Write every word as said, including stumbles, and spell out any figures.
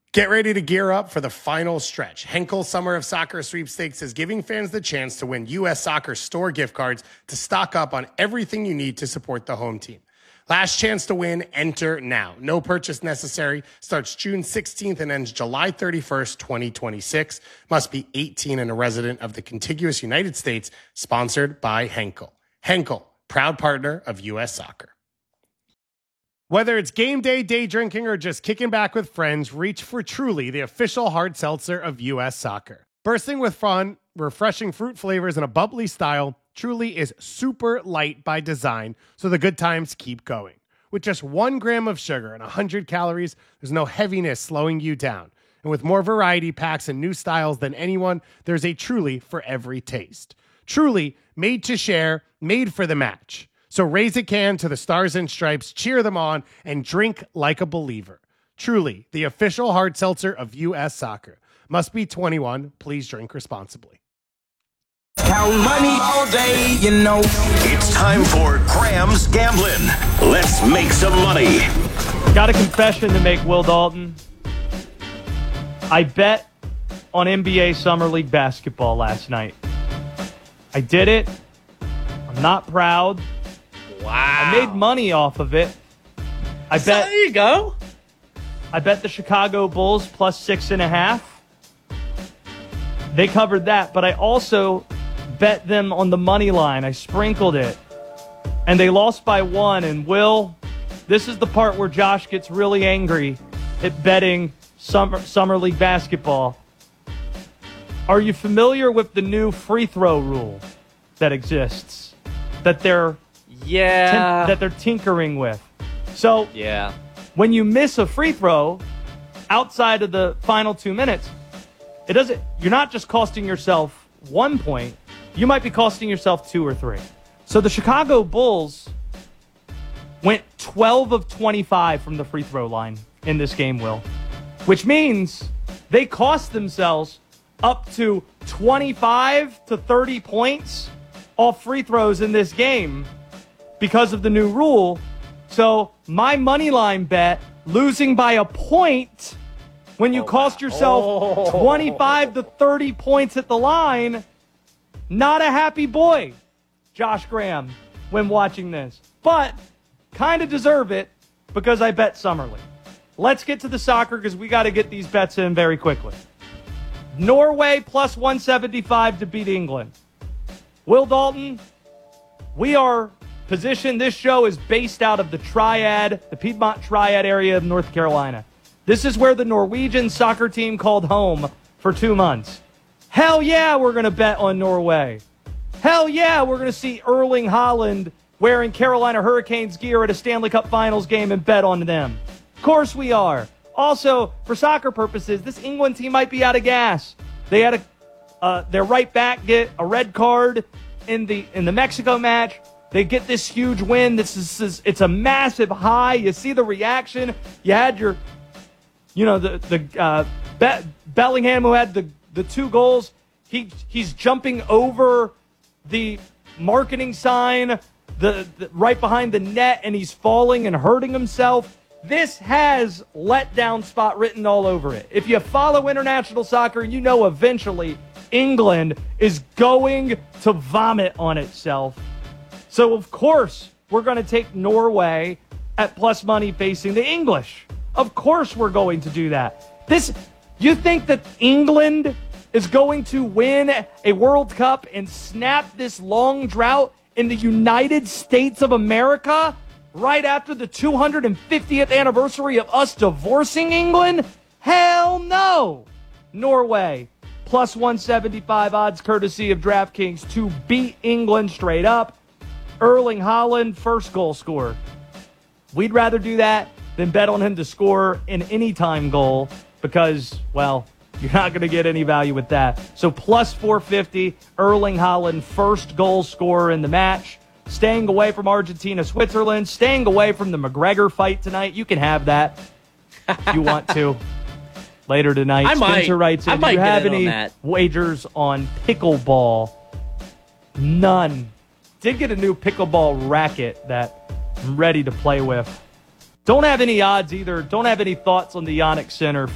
Get ready to gear up for the final stretch. Henkel Summer of Soccer Sweepstakes is giving fans the chance to win U S Soccer store gift cards to stock up on everything you need to support the home team. Last chance to win, enter now. No purchase necessary. Starts June sixteenth and ends July thirty-first, twenty twenty-six. Must be eighteen and a resident of the contiguous United States. Sponsored by Henkel. Henkel, proud partner of U S Soccer. Whether it's game day, day drinking, or just kicking back with friends, reach for Truly, the official hard seltzer of U S Soccer. Bursting with fun, refreshing fruit flavors, and a bubbly style, Truly is super light by design, so the good times keep going. With just one gram of sugar and one hundred calories, there's no heaviness slowing you down. And with more variety packs and new styles than anyone, there's a Truly for every taste. Truly, made to share, made for the match. So raise a can to the Stars and Stripes, cheer them on, and drink like a believer. Truly, the official hard seltzer of U S Soccer. Must be twenty-one. Please drink responsibly. Count money all day, you know. It's time for Graham's Gambling. Let's make some money. Got a confession to make, Will Dalton. I bet on N B A Summer League basketball last night. I did it. I'm not proud. Wow. I made money off of it. I so bet. There you go. I bet the Chicago Bulls plus six and a half. They covered that, but I also bet them on the money line. I sprinkled it. And they lost by one. And Will, this is the part where Josh gets really angry at betting summer, summer league basketball. Are you familiar with the new free throw rule that exists? That they're Yeah. Tin- that they're tinkering with. So yeah. when you miss a free throw outside of the final two minutes, it doesn't. You're not just costing yourself one point. You might be costing yourself two or three. So the Chicago Bulls went twelve of twenty-five from the free throw line in this game, Will, which means they cost themselves up to twenty-five to thirty points off free throws in this game because of the new rule. So my money line bet, losing by a point when you oh, cost yourself oh. twenty-five to thirty points at the line, not a happy boy, Josh Graham, when watching this. But kind of deserve it because I bet Summer League. Let's get to the soccer because we got to get these bets in very quickly. Norway plus one seventy-five to beat England. Will Dalton, we are positioned. This show is based out of the Triad, the Piedmont Triad area of North Carolina. This is where the Norwegian soccer team called home for two months. Hell yeah, we're going to bet on Norway. Hell yeah, we're going to see Erling Haaland wearing Carolina Hurricanes gear at a Stanley Cup Finals game and bet on them. Of course we are. Also, for soccer purposes, this England team might be out of gas. They had a uh, their right back get a red card in the in the Mexico match. They get this huge win. This is, this is it's a massive high. You see the reaction. You had your, you know, the the uh, Be- Bellingham who had the, the two goals. He he's jumping over the marketing sign, the, the right behind the net, and he's falling and hurting himself. This has letdown spot written all over it. If you follow international soccer, you know eventually England is going to vomit on itself. So, of course, we're going to take Norway at plus money facing the English. Of course we're going to do that. This, you think that England is going to win a World Cup and snap this long drought in the United States of America right after the two hundred fiftieth anniversary of us divorcing England? Hell no! Norway, plus one seventy-five odds courtesy of DraftKings to beat England straight up. Erling Haaland, first goal scorer. We'd rather do that than bet on him to score an anytime goal because, well, you're not going to get any value with that. So plus four fifty, Erling Haaland, first goal scorer in the match. Staying away from Argentina, Switzerland. Staying away from the McGregor fight tonight. You can have that if you want to. Later tonight. I might. Spencer writes in, I might do you have get in any on that. wagers on pickleball? None. Did get a new pickleball racket that I'm ready to play with. Don't have any odds either. Don't have any thoughts on the Yonex Center.